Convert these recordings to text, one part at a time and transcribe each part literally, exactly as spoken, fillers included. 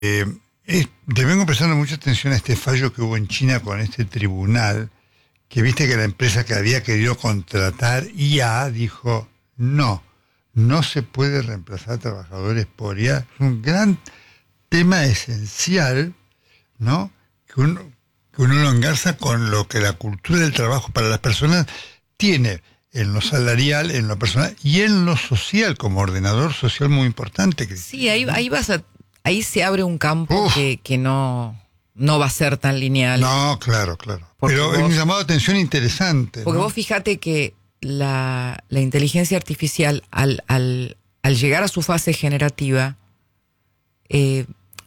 Eh, es- le vengo prestando mucha atención a este fallo que hubo en China con este tribunal, que viste que la empresa que había querido contratar I A dijo, no, no se puede reemplazar trabajadores por I A. Es un gran tema esencial, ¿no? Que uno, que uno lo engarza con lo que la cultura del trabajo para las personas tiene en lo salarial, en lo personal y en lo social, como ordenador social muy importante, Sí, Cristina, ahí, ¿no? ahí vas a, ahí se abre un campo Uf. que, que no, no va a ser tan lineal. No, claro, claro. Porque Pero es vos- un llamado de atención interesante, Porque ¿no? vos fíjate que la, la inteligencia artificial, al, al, al llegar a su fase generativa, eh,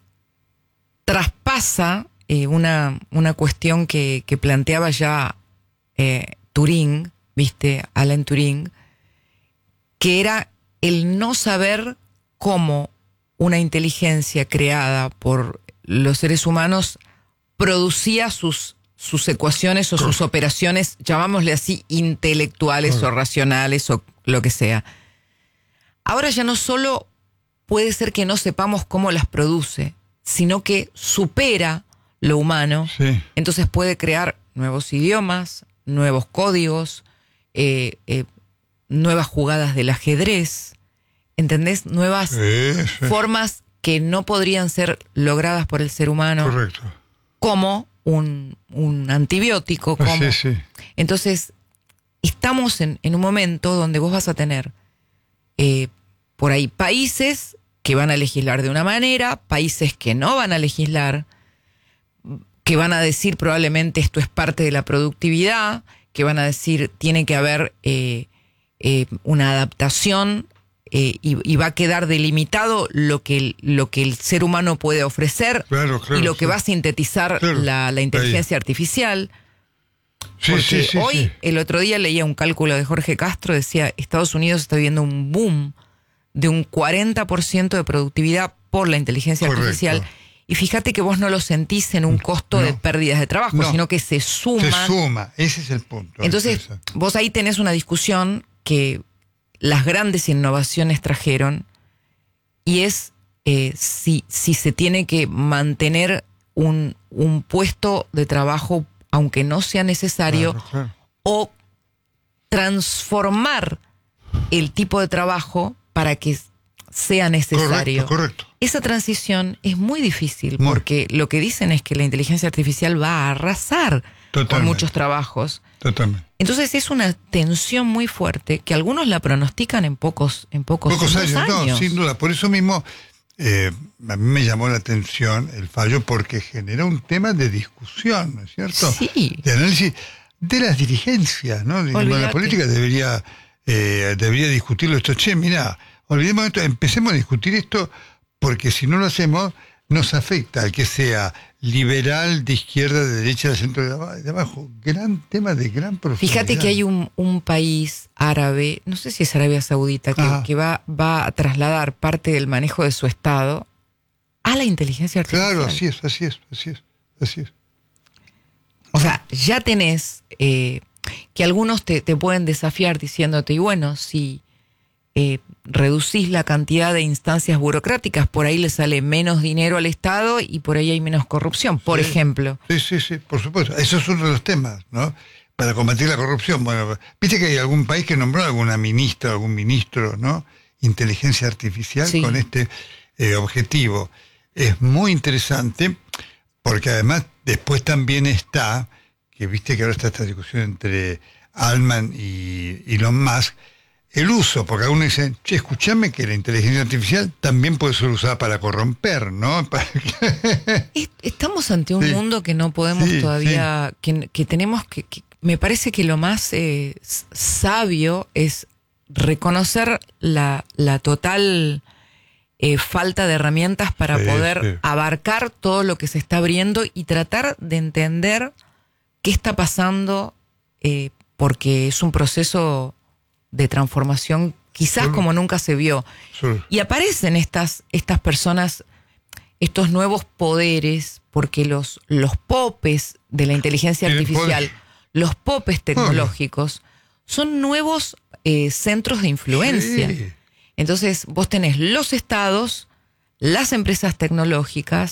traspasa eh, una, una cuestión que, que planteaba ya eh, Turing, ¿viste? Alan Turing, que era el no saber cómo una inteligencia creada por los seres humanos producía sus, sus ecuaciones o sus operaciones, llamámosle así, intelectuales o racionales o lo que sea. Ahora ya no solo puede ser que no sepamos cómo las produce, sino que supera lo humano. Sí. Entonces puede crear nuevos idiomas, nuevos códigos, eh, eh, nuevas jugadas del ajedrez, ¿entendés? Nuevas Sí, sí. formas que no podrían ser logradas por el ser humano, Correcto. como un, un antibiótico. Como... Sí, sí. Entonces, estamos en, en un momento donde vos vas a tener eh, por ahí países que van a legislar de una manera, países que no van a legislar, que van a decir probablemente esto es parte de la productividad, que van a decir tiene que haber eh, eh, una adaptación eh, y, y va a quedar delimitado lo que el, lo que el ser humano puede ofrecer Claro, claro, y lo que sí. va a sintetizar Claro, la, la inteligencia artificial. Sí, Porque sí, sí, hoy, sí. el otro día leía un cálculo de Jorge Castro, decía, Estados Unidos está viviendo un boom de un cuarenta por ciento de productividad por la inteligencia Correcto. artificial. Y fíjate que vos no lo sentís en un costo No. de pérdidas de trabajo, No. sino que se suma. Se suma, ese es el punto. Entonces, Interesante. vos ahí tenés una discusión que las grandes innovaciones trajeron y es eh, si, si se tiene que mantener un, un puesto de trabajo aunque no sea necesario, Claro, claro. o transformar el tipo de trabajo para que sea necesario. Correcto, correcto. Esa transición es muy difícil Muy. porque lo que dicen es que la inteligencia artificial va a arrasar con Totalmente. muchos trabajos. Totalmente. Entonces es una tensión muy fuerte que algunos la pronostican en pocos, en pocos, Pocos en dos años, años. no, sin duda. Por eso mismo, eh, a mí me llamó la atención el fallo porque genera un tema de discusión, ¿no es cierto? Sí. De análisis de las dirigencias, ¿no? Digamos, la Olvídate. política debería, eh, debería discutirlo esto. Che, mira, olvidemos esto, empecemos a discutir esto porque si no lo hacemos nos afecta al que sea liberal, de izquierda, de derecha, de centro, de aba- de abajo. Gran tema de gran profundidad. Fíjate que hay un, un país árabe, no sé si es Arabia Saudita, que, Ajá. que va, va a trasladar parte del manejo de su Estado a la inteligencia artificial. Claro, así es, así es, así es, así es. O sea, ya tenés eh, que algunos te, te pueden desafiar diciéndote, y bueno, si eh, reducís la cantidad de instancias burocráticas, por ahí le sale menos dinero al Estado y por ahí hay menos corrupción, por Sí. ejemplo. Sí, sí, sí, por supuesto. Eso es uno de los temas, ¿no? Para combatir la corrupción. Bueno, viste que hay algún país que nombró alguna ministra, algún ministro, ¿no? Inteligencia artificial Sí. con este eh, objetivo. Es muy interesante porque además después también está, que viste que ahora está esta discusión entre Altman y Elon Musk, el uso, porque algunos dicen, che, escúchame que la inteligencia artificial también puede ser usada para corromper, ¿no? Para que- Es- Estamos ante un Sí. mundo que no podemos Sí, todavía, que, que tenemos que, que- me parece que lo más eh, s- sabio es reconocer la, la total eh, falta de herramientas para Sí, poder sí. abarcar todo lo que se está abriendo y tratar de entender qué está pasando, eh, porque es un proceso de transformación quizás Solo- como nunca se vio. Solo- Y aparecen estas, estas personas, estos nuevos poderes, porque los, los popes de la inteligencia Tienen artificial, poder. los popes tecnológicos, son nuevos eh, centros de influencia. Sí. Entonces, vos tenés los estados, las empresas tecnológicas